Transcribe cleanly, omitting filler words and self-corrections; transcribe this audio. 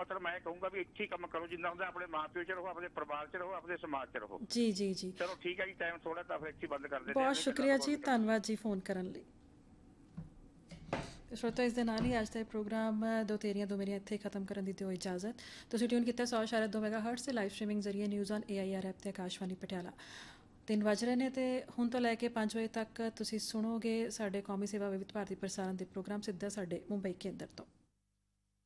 मतलब मैं कहूँगा भी ਇੱਥੇ ਹੀ ਕੰਮ ਕਰੋ ਜਿੰਨਾ ਹੁੰਦਾ ਆਪਣੇ ਮਾਂ ਪਿਓ 'ਚ ਰਹੋ, ਆਪਣੇ ਪਰਿਵਾਰ 'ਚ ਰਹੋ, ਆਪਣੇ ਸਮਾਜ 'ਚ ਰਹੋ। ਜੀ ਜੀ ਜੀ, ਚਲੋ ਠੀਕ ਹੈ ਜੀ, ਟਾਈਮ ਥੋੜਾ ਤਾਂ ਫਿਰ ਇੱਥੇ ਬੰਦ ਕਰ ਦਿੰਦੇ ਬਹੁਤ ਹਾਂ। ਸ਼ੁਕਰੀਆ ਜੀ, ਧੰਨਵਾਦ ਜੀ ਫੋਨ ਕਰਨ ਲਈ। ਸਰੋਤਾ ਇਸ ਦੇ ਨਾਲ ਹੀ ਅੱਜ ਦਾ ਪ੍ਰੋਗਰਾਮ ਦੋ ਤੇਰੀਆਂ ਦੋ ਮੇਰੀਆਂ ਇੱਥੇ ਖਤਮ ਕਰਨ ਦੀ ਦਿਓ ਇਜਾਜ਼ਤ। ਤੁਸੀਂ ਟਿਊਨ ਕੀਤਾ 100.2 ਮੈਗਾਹਰਟਜ਼ 'ਤੇ ਲਾਈਵ ਸਟ੍ਰੀਮਿੰਗ ਜ਼ਰੀਏ ਨਿਊਜ਼ ਔਨ AIR ਐਪ 'ਤੇ ਆਕਾਸ਼ਵਾਣੀ ਪਟਿਆਲਾ। 3 ਵੱਜ ਰਹੇ ਨੇ ਅਤੇ ਹੁਣ ਤੋਂ ਲੈ ਕੇ 5 ਵਜੇ ਤੱਕ ਤੁਸੀਂ ਸੁਣੋਗੇ ਸਾਡੇ ਕੌਮੀ ਸੇਵਾ ਵਿਵਿਧ ਭਾਰਤੀ ਪ੍ਰਸਾਰਣ ਦੇ ਪ੍ਰੋਗਰਾਮ ਸਿੱਧਾ ਸਾਡੇ ਮੁੰਬਈ ਕੇਂਦਰ ਤੋਂ।